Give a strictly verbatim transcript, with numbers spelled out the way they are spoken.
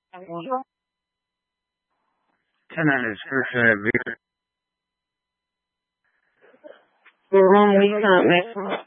Tonight is first uh, beer. We're one week on it.